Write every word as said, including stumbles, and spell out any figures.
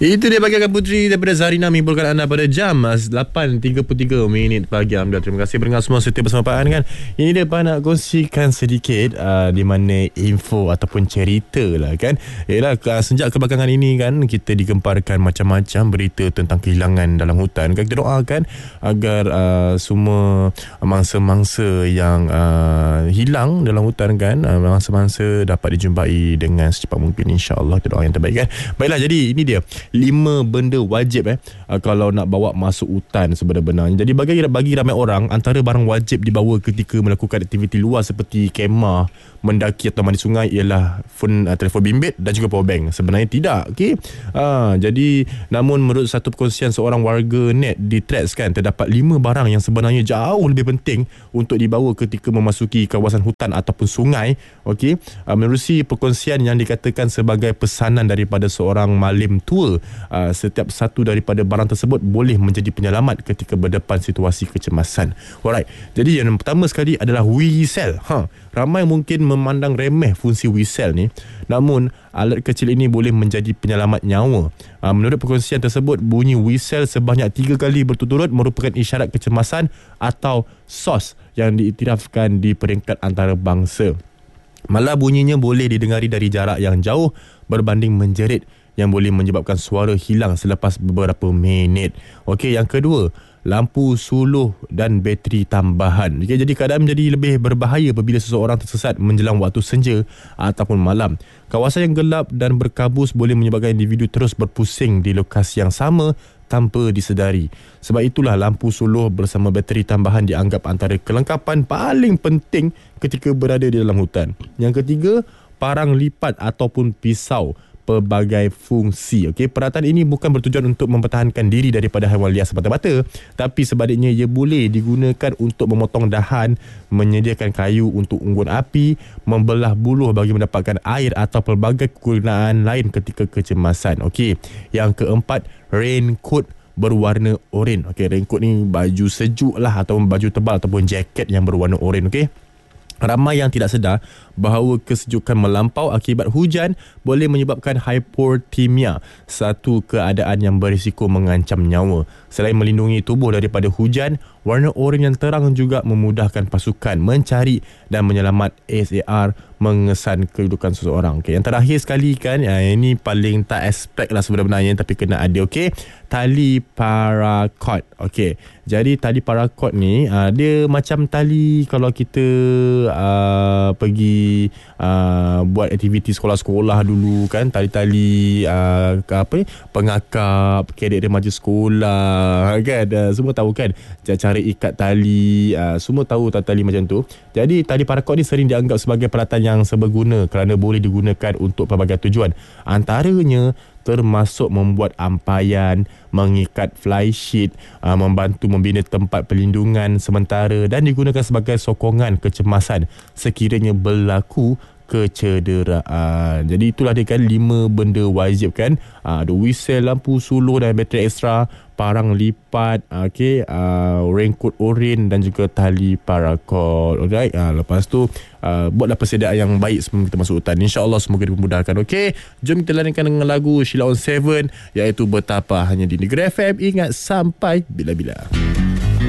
Itu dia bagian Putri daripada Zarina menghimpunkan anda pada jam lapan tiga puluh tiga minit pagi. Alhamdulillah, terima kasih pendengar semua setia bersama Pak An kan. Ini dia Pak nak kongsikan sedikit uh, di mana info ataupun cerita lah kan. Yalah, sejak kebelakangan ini kan kita digemparkan macam-macam berita tentang kehilangan dalam hutan kan. Kita doakan agar uh, semua mangsa-mangsa yang uh, hilang dalam hutan kan, uh, mangsa-mangsa dapat dijumpai dengan secepat mungkin, insya-Allah. Kita doa yang terbaik kan. Baiklah, jadi ini dia lima benda wajib eh uh, kalau nak bawa masuk hutan sebenar-benarnya. Jadi bagi bagi ramai orang, antara barang wajib dibawa ketika melakukan aktiviti luar seperti kemah, mendaki atau mandi sungai ialah phone, uh, telefon bimbit dan juga power bank. Sebenarnya tidak, okey. Uh, jadi namun menurut satu perkongsian seorang warga net di Threads kan, terdapat lima barang yang sebenarnya jauh lebih penting untuk dibawa ketika memasuki kawasan hutan ataupun sungai. Okey, uh, menerusi perkongsian yang dikatakan sebagai pesanan daripada seorang malim tua, uh, setiap satu daripada barang tersebut boleh menjadi penyelamat ketika berdepan situasi kecemasan. Alright, jadi yang pertama sekali adalah whistle. Ha, ramai mungkin memandang remeh fungsi whistle ni, namun alat kecil ini boleh menjadi penyelamat nyawa. Uh, menurut perkongsian tersebut, bunyi whistle sebanyak tiga kali berturut-turut merupakan isyarat kecemasan atau S O S yang diiktirafkan di peringkat antarabangsa. Malah bunyinya boleh didengari dari jarak yang jauh berbanding menjerit yang boleh menyebabkan suara hilang selepas beberapa minit. Okey, yang kedua, lampu suluh dan bateri tambahan. Okay, jadi keadaan menjadi lebih berbahaya apabila seseorang tersesat menjelang waktu senja ataupun malam. Kawasan yang gelap dan berkabus boleh menyebabkan individu terus berpusing di lokasi yang sama tanpa disedari. Sebab itulah lampu suluh bersama bateri tambahan dianggap antara kelengkapan paling penting ketika berada di dalam hutan. Yang ketiga, parang lipat ataupun pisau pelbagai fungsi. Okey, peralatan ini bukan bertujuan untuk mempertahankan diri daripada haiwan liar semata-mata, tapi sebaliknya ia boleh digunakan untuk memotong dahan, menyediakan kayu untuk unggun api, membelah buluh bagi mendapatkan air atau pelbagai kegunaan lain ketika kecemasan. Okey, yang keempat, raincoat berwarna oranye. Okey, raincoat ni baju sejuk lah ataupun baju tebal ataupun jaket yang berwarna oranye. Okey, ramai yang tidak sedar bahawa kesejukan melampau akibat hujan boleh menyebabkan hypothermia, satu keadaan yang berisiko mengancam nyawa. Selain melindungi tubuh daripada hujan, warna oranye yang terang juga memudahkan pasukan mencari dan menyelamat A S A R mengesan kedudukan seseorang. Okay, yang terakhir sekali kan, ya, ini paling tak expect lah sebenarnya, tapi kena ada. Okay, tali paracord. Okay, jadi tali paracord ni uh, dia macam tali kalau kita uh, pergi uh, buat aktiviti sekolah-sekolah dulu kan, tali-tali uh, apa ni, pengakap kadek remaja sekolah kan, uh, semua tahu kan cara ikat tali, uh, semua tahu tali macam tu. Jadi tali paracord ni sering dianggap sebagai peralatan yang seberguna kerana boleh digunakan untuk pelbagai tujuan, antaranya termasuk membuat ampaian, mengikat flysheet, uh, membantu membina tempat perlindungan sementara dan digunakan sebagai sokongan kecemasan sekiranya berlaku kecederaan. Jadi itulah dia kan lima benda wajib kan. Uh, ada whistle, lampu suluh dan bateri ekstra, parang lipat, okay, uh, raincoat oranye dan juga tali paracord. Alright, uh, lepas tu uh, buatlah persediaan yang baik sebelum kita masuk hutan. InsyaAllah semoga dimudahkan. Okay, jom kita layankan dengan lagu Sheila on seven, iaitu Betapa hanya di Negeri F M. Ingat, sampai bila-bila.